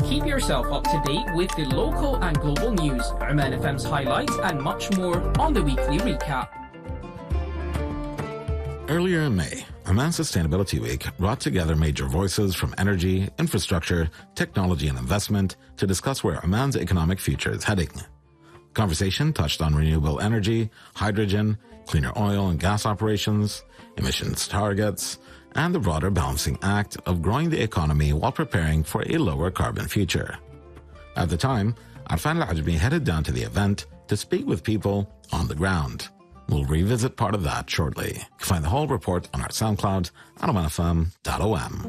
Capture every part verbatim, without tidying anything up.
Keep yourself up to date with the local and global news, Oman F M's highlights, and much more on the weekly recap. Earlier in May, Oman Sustainability Week brought together major voices from energy, infrastructure, technology and investment to discuss where Oman's economic future is heading. Conversation touched on renewable energy, hydrogen, cleaner oil and gas operations, emissions targets, and the broader balancing act of growing the economy while preparing for a lower carbon future. At the time, Arfan Al-Ajmi headed down to the event to speak with people on the ground. We'll revisit part of that shortly. You can find the whole report on our SoundCloud at oman f m dot o m.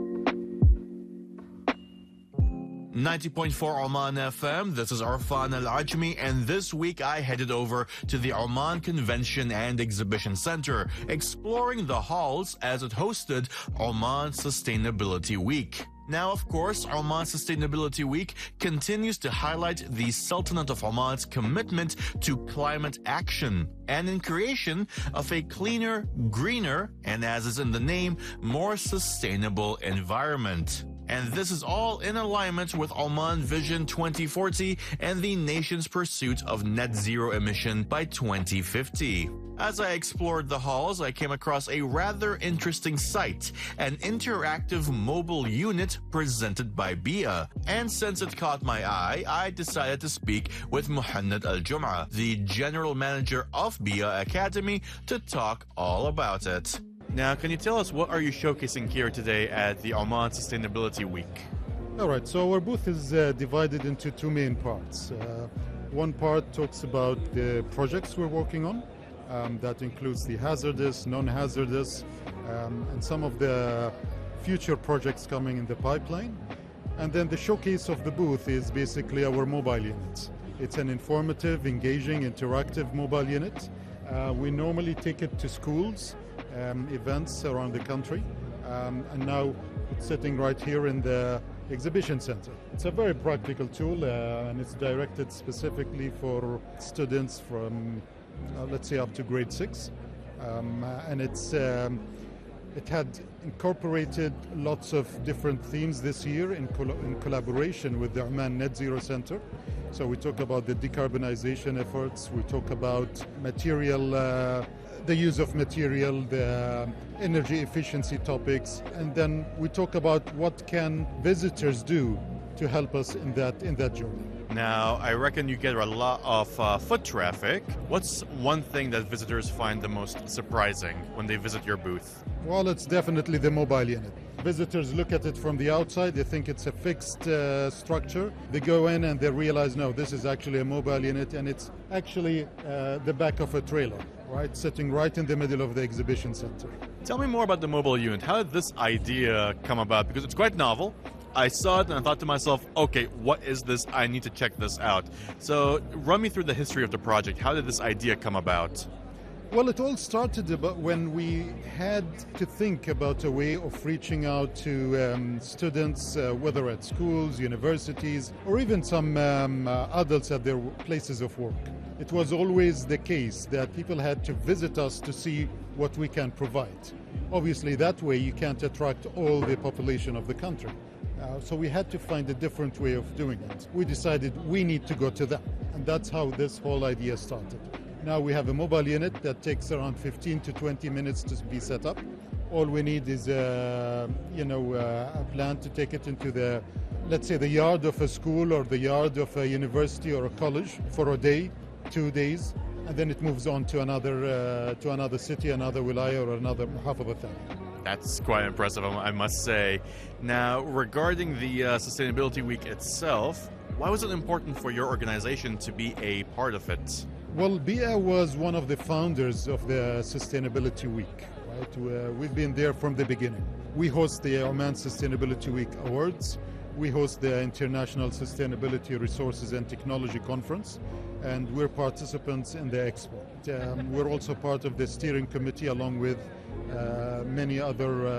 ninety point four Oman F M, this is Arfan Al-Ajmi, and this week I headed over to the Oman Convention and Exhibition Center, exploring the halls as it hosted Oman Sustainability Week. Now, of course, Oman Sustainability Week continues to highlight the Sultanate of Oman's commitment to climate action and in creation of a cleaner, greener, and as is in the name, more sustainable environment. And this is all in alignment with Oman Vision twenty forty and the nation's pursuit of net zero emission by twenty fifty. As I explored the halls, I came across a rather interesting sight, an interactive mobile unit presented by B I A. And since it caught my eye, I decided to speak with Muhannad Al-Jum'a, the general manager of B I A Academy, to talk all about it. Now, can you tell us what are you showcasing here today at the Oman Sustainability Week? All right, so our booth is uh, divided into two main parts. Uh, one part talks about the projects we're working on. Um, that includes the hazardous, non-hazardous, um, and some of the future projects coming in the pipeline. And then the showcase of the booth is basically our mobile unit. It's an informative, engaging, interactive mobile unit. Uh, we normally take it to schools, um, events around the country, um, and now it's sitting right here in the exhibition center. It's a very practical tool, uh, and it's directed specifically for students from Uh, let's say up to grade six, um, uh, and it's um, it had incorporated lots of different themes this year in, col in collaboration with the Oman Net Zero Center. So we talk about the decarbonization efforts, we talk about material, uh, the use of material, the energy efficiency topics, and then we talk about what can visitors do to help us in that in that journey. Now, I reckon you get a lot of uh, foot traffic. What's one thing that visitors find the most surprising when they visit your booth? Well, it's definitely the mobile unit. Visitors look at it from the outside, they think it's a fixed uh, structure. They go in and they realize, no, this is actually a mobile unit, and it's actually uh, the back of a trailer, right, sitting right in the middle of the exhibition center. Tell me more about the mobile unit. How did this idea come about? Because it's quite novel. I saw it and I thought to myself, okay, what is this? I need to check this out. So run me through the history of the project. How did this idea come about? Well, it all started about when we had to think about a way of reaching out to um, students, uh, whether at schools, universities, or even some um, uh, adults at their places of work. It was always the case that people had to visit us to see what we can provide. Obviously, that way you can't attract all the population of the country. Uh, so we had to find a different way of doing it. We decided we need to go to them, and that's how this whole idea started. Now we have a mobile unit that takes around fifteen to twenty minutes to be set up. All we need is a, you know, a plan to take it into the, let's say, the yard of a school or the yard of a university or a college for a day, two days, and then it moves on to another uh, to another city, another wilaya, or another half of a thing. That's quite impressive, I must say. Now, regarding the uh, Sustainability Week itself, why was it important for your organization to be a part of it? Well, B I A was one of the founders of the Sustainability Week. Right? Uh, we've been there from the beginning. We host the Oman Sustainability Week Awards. We host the International Sustainability Resources and Technology Conference, and we're participants in the expo. Um, we're also part of the steering committee along with uh, many other uh,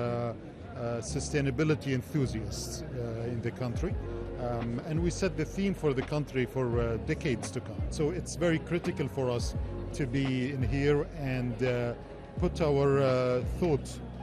uh, sustainability enthusiasts uh, in the country. Um, and we set the theme for the country for uh, decades to come. So it's very critical for us to be in here and uh, put our uh, thought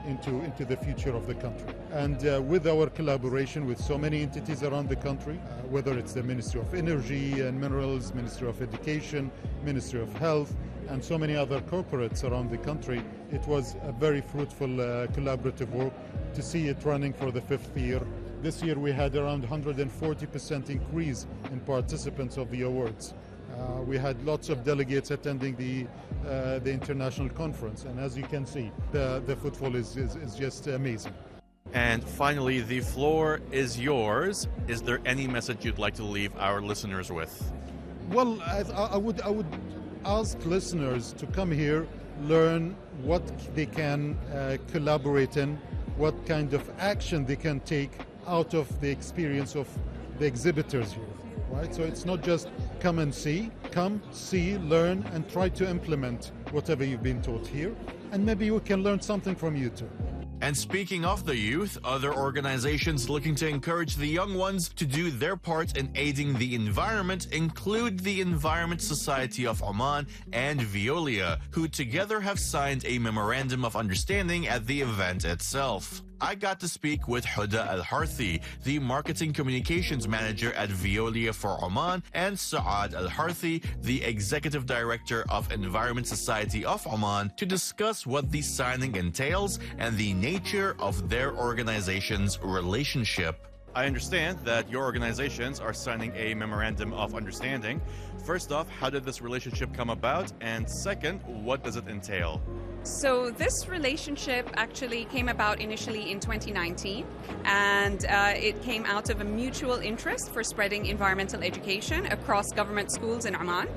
into, into the future of the country. And uh, with our collaboration with so many entities around the country, uh, whether it's the Ministry of Energy and Minerals, Ministry of Education, Ministry of Health, and so many other corporates around the country, it was a very fruitful uh, collaborative work to see it running for the fifth year. This year we had around one hundred forty percent increase in participants of the awards. Uh, we had lots of delegates attending the uh, the international conference, and as you can see, the, the footfall is, is, is just amazing. And finally, the floor is yours. Is there any message you'd like to leave our listeners with? Well, I, I would I would ask listeners to come here, learn what they can uh, collaborate in, what kind of action they can take out of the experience of the exhibitors here, right? So it's not just come and see, come, see, learn, and try to implement whatever you've been taught here, and maybe you can learn something from you too. And speaking of the youth, other organizations looking to encourage the young ones to do their part in aiding the environment include the Environment Society of Oman and Veolia, who together have signed a memorandum of understanding at the event itself. I got to speak with Huda Al-Harthi, the Marketing Communications Manager at Veolia for Oman, and Saad Al-Harthi, the Executive Director of Environment Society of Oman, to discuss what the signing entails and the nature of their organization's relationship. I understand that your organizations are signing a memorandum of understanding. First off, how did this relationship come about? And second, what does it entail? So this relationship actually came about initially in twenty nineteen, and uh, it came out of a mutual interest for spreading environmental education across government schools in Oman.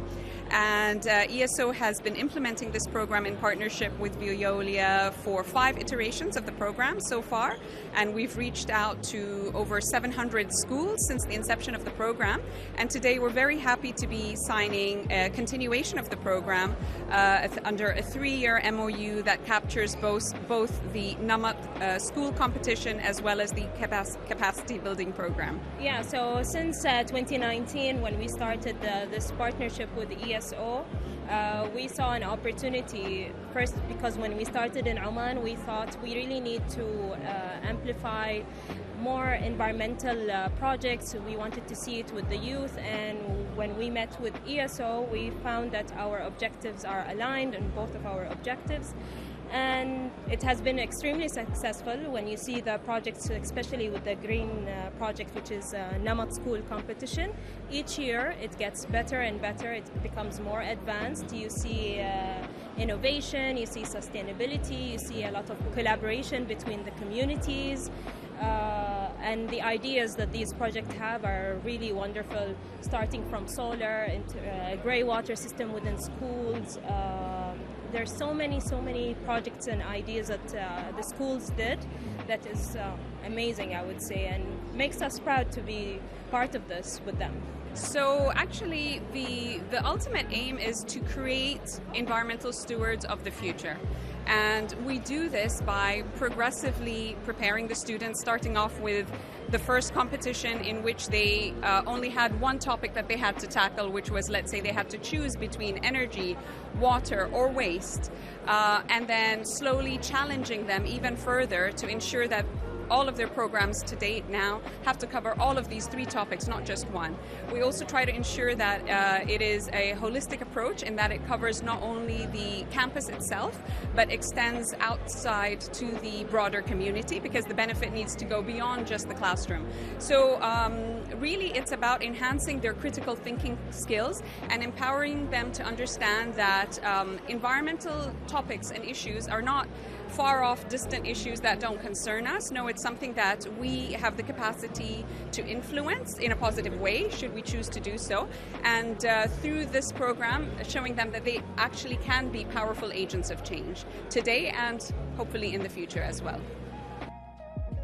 And uh, E S O has been implementing this program in partnership with Veolia for five iterations of the program so far, and we've reached out to over seven hundred schools since the inception of the program. And today we're very happy to be signing a continuation of the program uh, under a three-year M O U that captures both, both the Namat uh, school competition as well as the capac- capacity building program. Yeah, so since uh, twenty nineteen, when we started uh, this partnership with the E S O, uh, we saw an opportunity first because when we started in Oman, we thought we really need to uh, amplify more environmental uh, projects. We wanted to see it with the youth, and when we met with E S O, we found that our objectives are aligned in both of our objectives. And it has been extremely successful when you see the projects, especially with the green uh, project, which is uh, Namat School competition. Each year it gets better and better, it becomes more advanced. You see uh, innovation, you see sustainability, you see a lot of collaboration between the communities. Uh, and the ideas that these projects have are really wonderful, starting from solar, into a grey water system within schools. Uh, There's so many, so many projects and ideas that uh, the schools did that is uh, amazing, I would say, and makes us proud to be part of this with them. So actually, the, the ultimate aim is to create environmental stewards of the future. And we do this by progressively preparing the students, starting off with the first competition in which they uh, only had one topic that they had to tackle, which was, let's say, they had to choose between energy, water, or waste, uh, and then slowly challenging them even further to ensure that all of their programs to date now have to cover all of these three topics, not just one. We also try to ensure that uh, it is a holistic approach in that it covers not only the campus itself, but extends outside to the broader community, because the benefit needs to go beyond just the classroom. So um, really it's about enhancing their critical thinking skills and empowering them to understand that um, environmental topics and issues are not far off, distant issues that don't concern us. No, it's something that we have the capacity to influence in a positive way, should we choose to do so. And uh, through this program, showing them that they actually can be powerful agents of change today and hopefully in the future as well.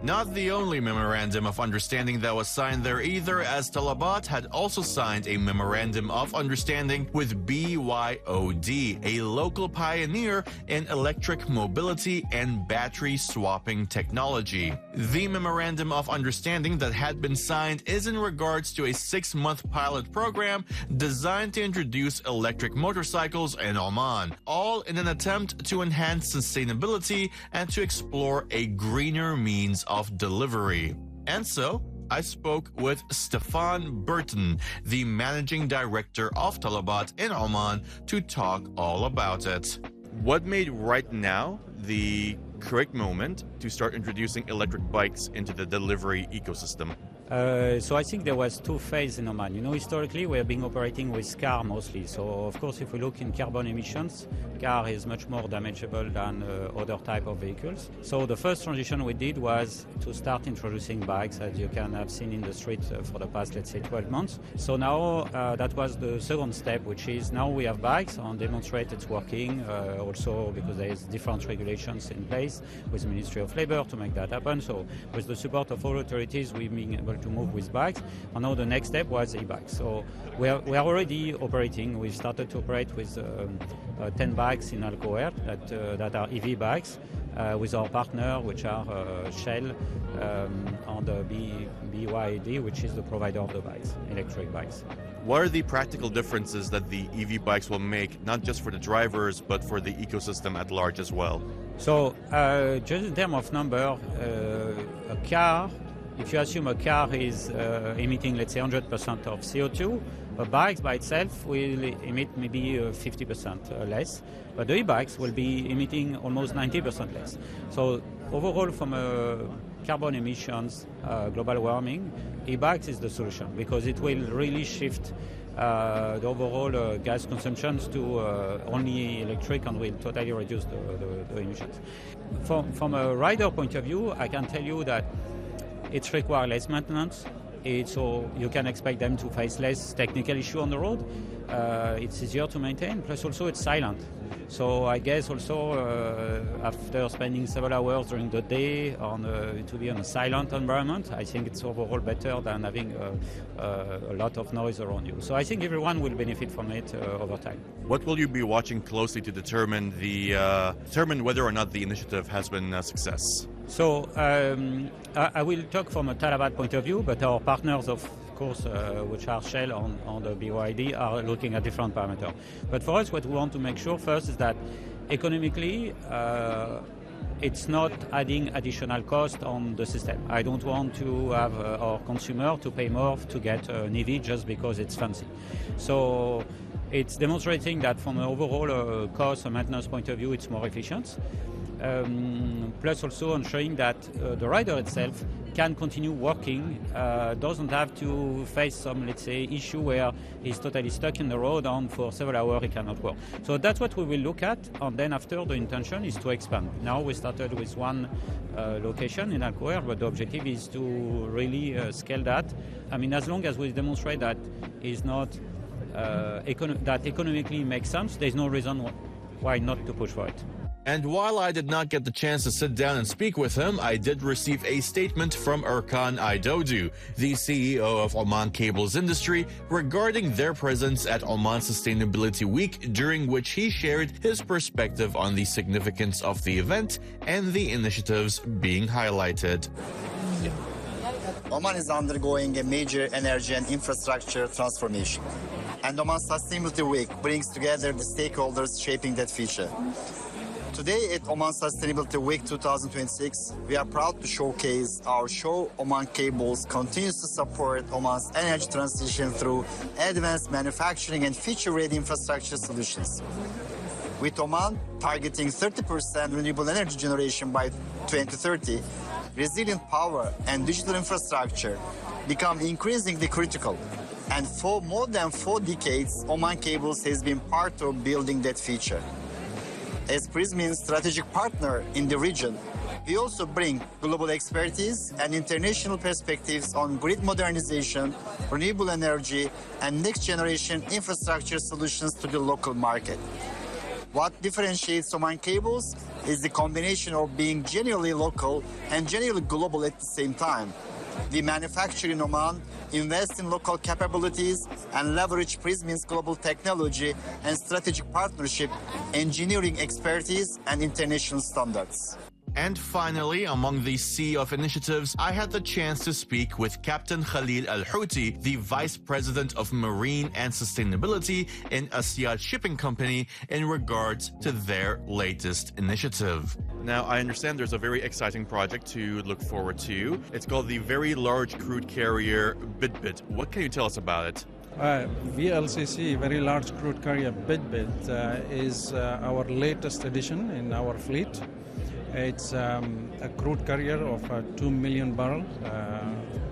Not the only memorandum of understanding that was signed there either, as Talabat had also signed a memorandum of understanding with B Y O D, a local pioneer in electric mobility and battery swapping technology. The memorandum of understanding that had been signed is in regards to a six-month pilot program designed to introduce electric motorcycles in Oman, all in an attempt to enhance sustainability and to explore a greener means of delivery. And so, I spoke with Stefan Burton, the managing director of Talabat in Oman, to talk all about it. What made right now the correct moment to start introducing electric bikes into the delivery ecosystem? Uh, so I think there was two phases in Oman. You know, historically we have been operating with car mostly. So of course, if we look in carbon emissions, car is much more damageable than uh, other type of vehicles. So the first transition we did was to start introducing bikes, as you can have seen in the street uh, for the past, let's say, twelve months. So now uh, that was the second step, which is now we have bikes and demonstrate it's working. Uh, also because there is different regulations in place with the Ministry of Labour to make that happen. So with the support of all authorities, we've been able to move with bikes. And now the next step was e-bikes. So we are, we are already operating. We started to operate with um, uh, ten bikes in Al Khwaer that, uh, that are E V bikes uh, with our partner, which are uh, Shell um, and uh, B, B Y D, which is the provider of the bikes, electric bikes. What are the practical differences that the E V bikes will make, not just for the drivers, but for the ecosystem at large as well? So, uh, just in terms of number, uh, a car, if you assume a car is uh, emitting, let's say, one hundred percent of C O two, a bike by itself will emit maybe uh, fifty percent less, but the e-bikes will be emitting almost ninety percent less. So overall, from a carbon emissions, uh, global warming, e-bikes is the solution because it will really shift uh, the overall uh, gas consumptions to uh, only electric and will totally reduce the, the, the emissions. From, from a rider point of view, I can tell you that it requires less maintenance. It, so you can expect them to face less technical issue on the road. Uh, it's easier to maintain. Plus, also it's silent. So I guess also uh, after spending several hours during the day on uh, to be in a silent environment, I think it's overall better than having uh, uh, a lot of noise around you. So I think everyone will benefit from it uh, over time. What will you be watching closely to determine the uh, determine whether or not the initiative has been a success? So um, I, I will talk from a Talabat point of view, but our partners, of course, uh, which are Shell on, on the B Y D, are looking at different parameters. But for us, what we want to make sure first is that economically, uh, it's not adding additional cost on the system. I don't want to have uh, our consumer to pay more to get an E V just because it's fancy. So it's demonstrating that from an overall uh, cost and maintenance point of view, it's more efficient. Um, plus also ensuring that uh, the rider itself can continue working, uh, doesn't have to face some, let's say, issue where he's totally stuck in the road and for several hours he cannot work. So that's what we will look at, and then after the intention is to expand. Now we started with one uh, location in Al Khwaer, but the objective is to really uh, scale that. I mean, as long as we demonstrate that is not uh, econ- that economically makes sense, there's no reason why not to push for it. And while I did not get the chance to sit down and speak with him, I did receive a statement from Erkan Aydoğdu, the C E O of Oman Cables Industry, regarding their presence at Oman Sustainability Week, during which he shared his perspective on the significance of the event and the initiatives being highlighted. Oman is undergoing a major energy and infrastructure transformation, and Oman Sustainability Week brings together the stakeholders shaping that future. Today at Oman Sustainability Week twenty twenty-six, we are proud to showcase our show Oman Cables continues to support Oman's energy transition through advanced manufacturing and future-ready infrastructure solutions. With Oman targeting thirty percent renewable energy generation by twenty thirty, resilient power and digital infrastructure become increasingly critical. And for more than four decades, Oman Cables has been part of building that future. As Prysmian's strategic partner in the region, we also bring global expertise and international perspectives on grid modernization, renewable energy, and next-generation infrastructure solutions to the local market. What differentiates Oman Cables is the combination of being genuinely local and genuinely global at the same time. We manufacture in Oman, invest in local capabilities, and leverage Prismin's global technology and strategic partnership, engineering expertise, and international standards. And finally, among the sea of initiatives, I had the chance to speak with Captain Khalil Al-Houthi, the Vice President of Marine and Sustainability in Asyad Shipping Company, in regards to their latest initiative. Now, I understand there's a very exciting project to look forward to. It's called the Very Large Crude Carrier Bidbit. What can you tell us about it? Uh, V L C C, Very Large Crude Carrier Bidbit, uh, is uh, our latest addition in our fleet. It's um, a crude carrier of uh, two million barrels uh,